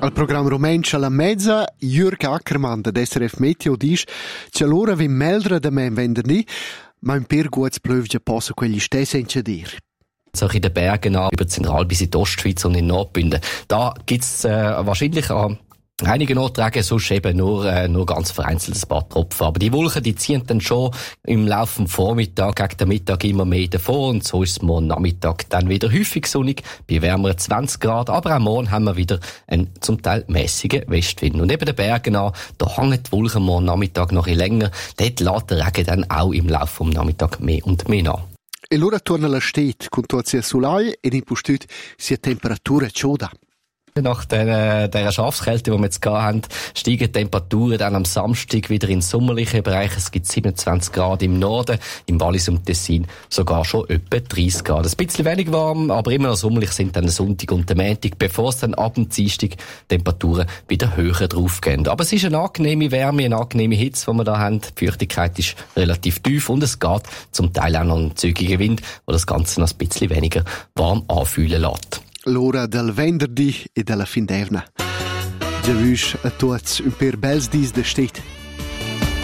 Al programma Rumensch alla mezza, Jürg Ackermann da SRF Meteo dice che l'ora vi meldra da me venerdì, ma in per guts plövja possa quegli stessi incedir. So in den Bergen an, über Zentral bis in die Ostschweiz und in Nordbünden. Da gibt's wahrscheinlich an einigen Orten sonst eben nur ganz vereinzelt ein paar Tropfen. Aber die Wolken, die ziehen dann schon im Laufe des Vormittags gegen den Mittag immer mehr davon. Und so ist es morgen Nachmittag dann wieder häufig sonnig, bei wärmeren 20 Grad. Aber auch morgen haben wir wieder einen zum Teil mäßigen Westwind. Und neben den Bergen an, da hängen die Wolken morgen Nachmittag noch ein länger. Dort lässt der Regen dann auch im Laufe des Nachmittags mehr und mehr nach. E l'ora torna alla stet, con tua solai e in postut sia temperatura chauda. Nach der Schafskälte, die wir jetzt gehabt haben, steigen die Temperaturen dann am Samstag wieder in den sommerlichen Bereich. Es gibt 27 Grad im Norden, im Wallis und Tessin sogar schon etwa 30 Grad. Ein bisschen wenig warm, aber immer noch sommerlich sind dann der Sonntag und der Montag, bevor es dann ab dem Dienstag Temperaturen wieder höher drauf gehen. Aber es ist eine angenehme Wärme, eine angenehme Hitze, die wir da haben. Die Feuchtigkeit ist relativ tief und es geht zum Teil auch noch ein zügiger Wind, der das Ganze noch ein bisschen weniger warm anfühlen lässt. L'ora del venerdì e della fin d'evna. Già vuoi a tutti un per bels dis de stet.